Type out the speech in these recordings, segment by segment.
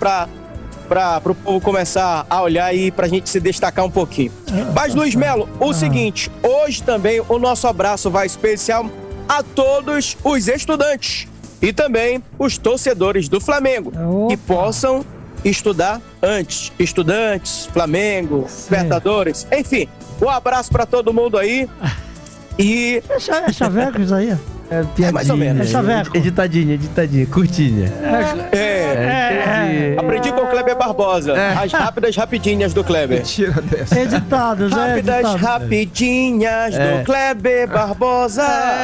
para o povo começar a olhar e para a gente se destacar um pouquinho. Mas, Luiz Melo, o seguinte, hoje também o nosso abraço vai especial a todos os estudantes e também os torcedores do Flamengo, que possam estudar antes. Estudantes, Flamengo, Libertadores, enfim, um abraço para todo mundo aí. E... É chaveco isso aí? É mais ou menos. É chaveco. Editadinha, curtinha. Aprendi com o Kleber Barbosa. As rápidas rapidinhas do Kleber. Tira dessa. Editados, Rápidas rapidinhas do Kleber Barbosa.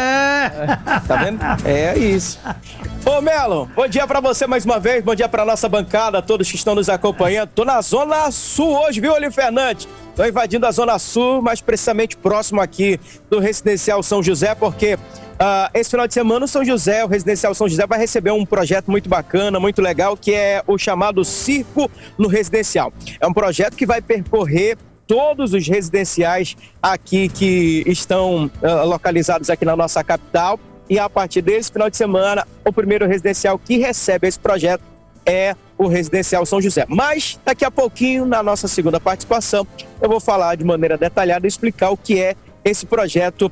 Tá vendo? É isso. Ô Melo, bom dia pra você mais uma vez, bom dia pra nossa bancada, todos que estão nos acompanhando. Tô na Zona Sul hoje, viu, Olívio Fernandes? Tô invadindo a Zona Sul, mais precisamente próximo aqui do Residencial São José, porque esse final de semana o Residencial São José vai receber um projeto muito bacana, muito legal, que é o chamado Circo no Residencial. É um projeto que vai percorrer todos os residenciais aqui que estão localizados aqui na nossa capital. E a partir desse final de semana, o primeiro residencial que recebe esse projeto é o Residencial São José. Mas daqui a pouquinho, na nossa segunda participação, eu vou falar de maneira detalhada e explicar o que é esse projeto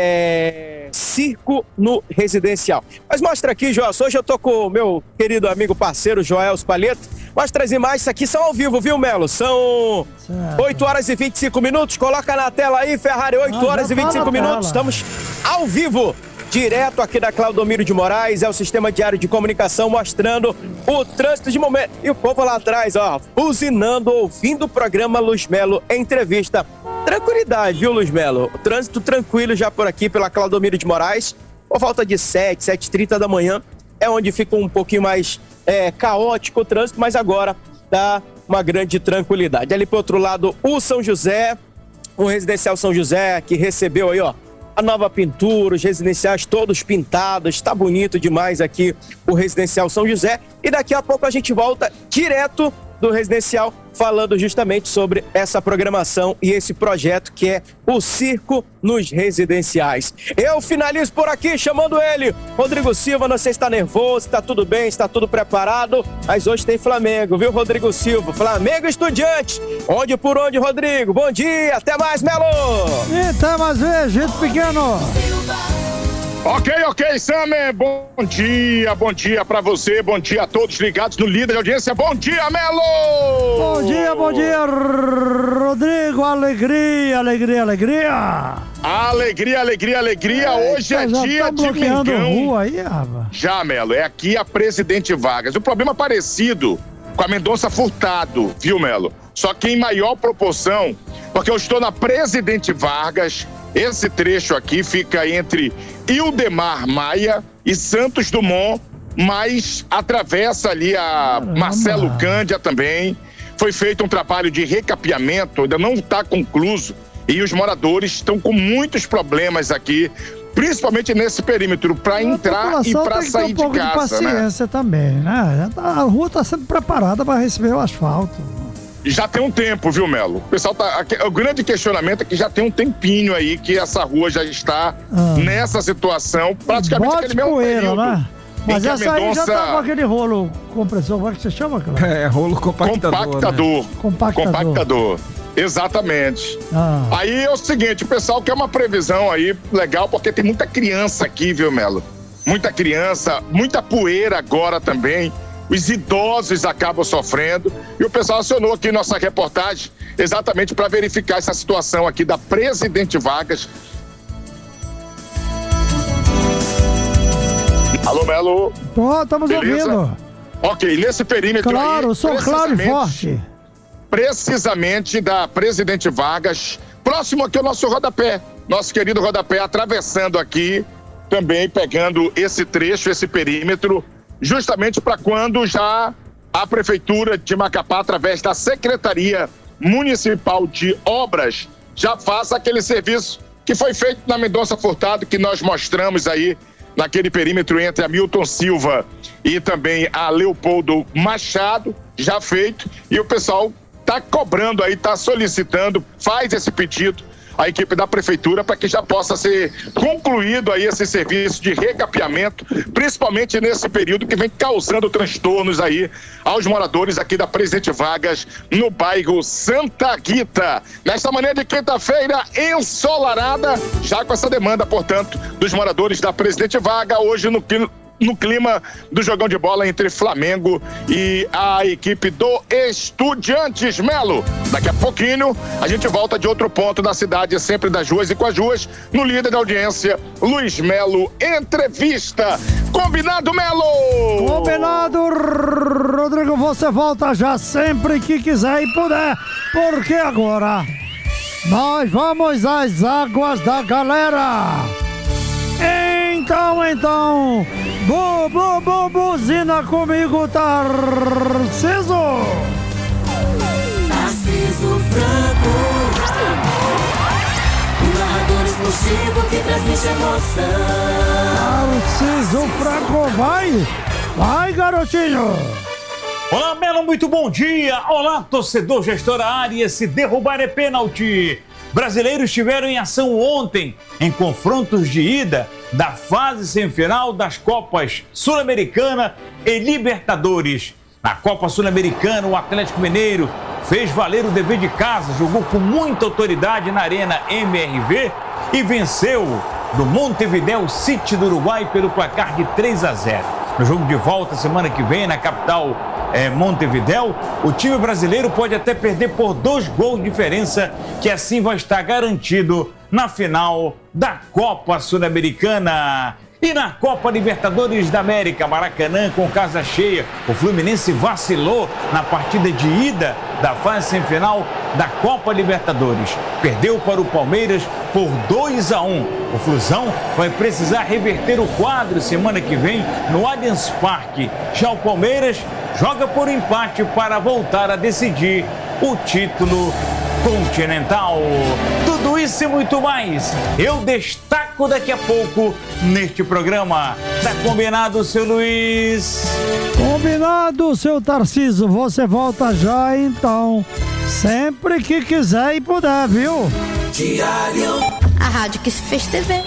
Circo no Residencial. Mas mostra aqui, Joás, hoje eu tô com o meu querido amigo parceiro Joel Spalleto. Mostra as imagens, isso aqui são ao vivo, viu, Melo? São 8 horas e 25 minutos. Coloca na tela aí, Ferrari, 8 horas e 25 minutos. Estamos ao vivo. Direto aqui da Claudomiro de Moraes, é o Sistema Diário de Comunicação mostrando o trânsito de momento. E o povo lá atrás, ó, buzinando, ouvindo o programa Luiz Melo em entrevista. Tranquilidade, viu, Luiz Melo? O trânsito tranquilo já por aqui pela Claudomiro de Moraes. Por volta de 7h30 da manhã, é onde fica um pouquinho mais caótico o trânsito, mas agora dá uma grande tranquilidade. Ali pro outro lado, o São José, o Residencial São José, que recebeu aí, ó, a nova pintura, os residenciais todos pintados, tá bonito demais aqui o Residencial São José. E daqui a pouco a gente volta direto do Residencial falando justamente sobre essa programação e esse projeto que é o Circo nos Residenciais. Eu finalizo por aqui chamando ele, Rodrigo Silva. Não sei se está nervoso, está tudo bem, está tudo preparado, mas hoje tem Flamengo, viu, Rodrigo Silva? Flamengo e Estudiantes. Onde por onde, Rodrigo? Bom dia, até mais, Melo! Até mais vezes, gente pequeno! Ok, Samer, bom dia pra você, bom dia a todos ligados no líder de audiência, bom dia, Melo! Bom dia, Rodrigo, alegria! Hoje é dia de Mengão. Rua aí, rapaz. Já, Melo, é aqui a Presidente Vargas, o problema é parecido com a Mendonça Furtado, viu, Melo? Só que em maior proporção, porque eu estou na Presidente Vargas. Esse trecho aqui fica entre Ildemar Maia e Santos Dumont, mas atravessa ali a Marcelo Cândia também. Foi feito um trabalho de recapeamento, ainda não está concluído, e os moradores estão com muitos problemas aqui, principalmente nesse perímetro, para entrar e para sair de casa. Tem que ter um pouco de paciência, né? Também, né? A rua está sendo preparada para receber o asfalto. Já tem um tempo, viu, Melo? O pessoal o grande questionamento é que já tem um tempinho aí que essa rua já está nessa situação, praticamente aquele mesmo período. Né? Mas essa aí já tá com aquele rolo compressor, como é que você chama, cara? Rolo compactador. Compactador. Exatamente. Aí é o seguinte, o pessoal quer uma previsão aí legal, porque tem muita criança aqui, viu, Melo? Muita criança, muita poeira agora também. Os idosos acabam sofrendo e o pessoal acionou aqui nossa reportagem exatamente para verificar essa situação aqui da Presidente Vargas. Alô, Melo? Estamos ouvindo. Ok, nesse perímetro claro, aí... Som claro e forte. Precisamente da Presidente Vargas, próximo aqui ao nosso rodapé, nosso querido rodapé, atravessando aqui, também pegando esse trecho, esse perímetro, justamente para quando já a Prefeitura de Macapá, através da Secretaria Municipal de Obras, já faça aquele serviço que foi feito na Mendonça Furtado, que nós mostramos aí naquele perímetro entre a Milton Silva e também a Leopoldo Machado, já feito, e o pessoal está cobrando aí, está solicitando, faz esse pedido a equipe da prefeitura para que já possa ser concluído aí esse serviço de recapeamento, principalmente nesse período que vem causando transtornos aí aos moradores aqui da Presidente Vargas, no bairro Santa Rita. Nesta manhã de quinta-feira ensolarada, já com essa demanda, portanto, dos moradores da Presidente Vargas, hoje no clima do jogão de bola entre Flamengo e a equipe do Estudiantes. Melo, daqui a pouquinho a gente volta de outro ponto da cidade, sempre das ruas e com as ruas, no líder da audiência, Luiz Melo Entrevista. Combinado, Melo? Combinado, Rodrigo, você volta já sempre que quiser e puder, porque agora nós vamos às águas da galera. Então, buzina comigo, Tarciso. Tarciso Franco, o narrador exclusivo que transmite emoção. Tarciso Franco, vai, garotinho. Olá, Melo, muito bom dia. Olá, torcedor, gestora área. Se derrubar é pênalti. Brasileiros estiveram em ação ontem em confrontos de ida da fase semifinal das Copas Sul-Americana e Libertadores. Na Copa Sul-Americana, o Atlético Mineiro fez valer o dever de casa, jogou com muita autoridade na Arena MRV e venceu do Montevideo City do Uruguai pelo placar de 3-0. No jogo de volta, semana que vem, na capital Montevideo, o time brasileiro pode até perder por 2 gols de diferença, que assim vai estar garantido na final da Copa Sul-Americana. E na Copa Libertadores da América, Maracanã com casa cheia, o Fluminense vacilou na partida de ida da fase semifinal da Copa Libertadores. Perdeu para o Palmeiras por 2-1. O Flusão vai precisar reverter o quadro semana que vem no Allianz Parque. Já o Palmeiras joga por empate para voltar a decidir o título continental. Tudo isso e muito mais eu destaco daqui a pouco neste programa. Tá combinado, seu Luiz? Combinado, seu Tarciso. Você volta já, então. Sempre que quiser e puder, viu? Diário. A rádio que se fez TV.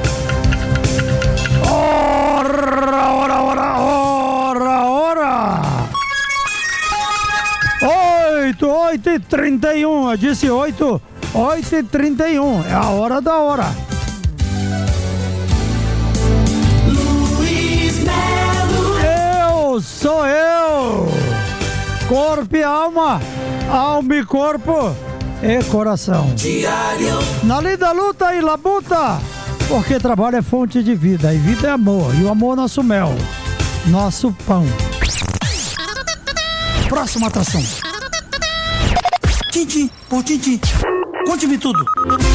Ora! 8h31, eu disse 8h31, é a hora da hora. Luiz Melo. Sou eu, corpo e alma e corpo e coração. Diário. Na lida, luta e labuta, porque trabalho é fonte de vida, e vida é amor, e o amor é nosso mel, nosso pão. Próxima atração. Tintim por tintim. Conte-me tudo.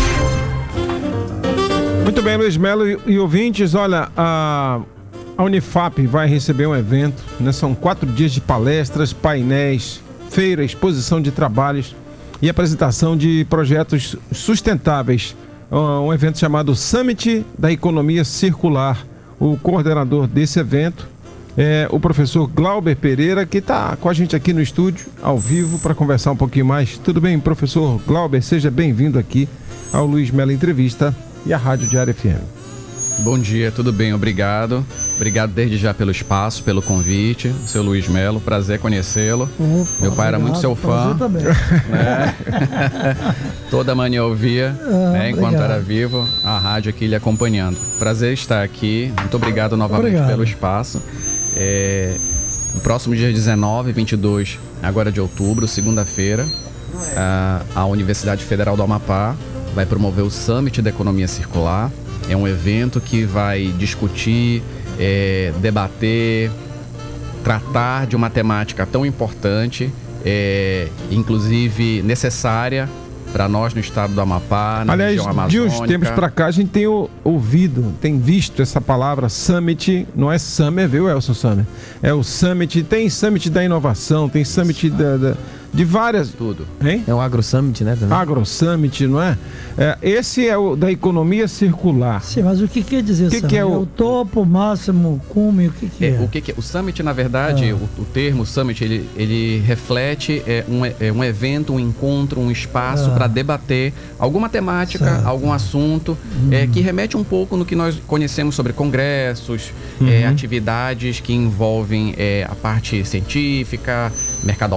Muito bem, Luiz Melo e ouvintes, olha, a Unifap vai receber um evento, né? São 4 dias de palestras, painéis, feira, exposição de trabalhos e apresentação de projetos sustentáveis. Um evento chamado Summit da Economia Circular. O coordenador desse evento é o professor Glauber Pereira, que está com a gente aqui no estúdio, ao vivo, para conversar um pouquinho mais. Tudo bem, professor Glauber? Seja bem-vindo aqui ao Luiz Melo Entrevista e à Rádio Diário FM. Bom dia, tudo bem, obrigado. Obrigado desde já pelo espaço, pelo convite, seu Luiz Melo, prazer conhecê-lo. Meu pai era muito seu fã. Também. Né? Toda manhã eu ouvia, né, enquanto era vivo, a rádio aqui lhe acompanhando. Prazer estar aqui, muito obrigado novamente pelo espaço. No próximo dia 19 e 22 agora de outubro, segunda-feira, a Universidade Federal do Amapá vai promover o Summit da Economia Circular. É um evento que vai discutir, debater, tratar de uma temática tão importante, inclusive necessária para nós no estado do Amapá, na região amazônica. De uns tempos para cá a gente tem ouvido, tem visto essa palavra Summit, não é Summer, viu, Elson Summer? É o Summit, tem Summit da inovação, tem Summit de várias... Tudo. Hein? É um Agro Summit, né? Também. Agro Summit, não é? Esse é o da economia circular. Sim, mas o que quer dizer isso? Que é o topo, máximo, cume, o que é? O que é? O Summit, na verdade, o termo Summit, ele reflete um evento, um encontro, um espaço para debater alguma temática, algum assunto que remete um pouco no que nós conhecemos sobre congressos, atividades que envolvem a parte científica, mercadológica,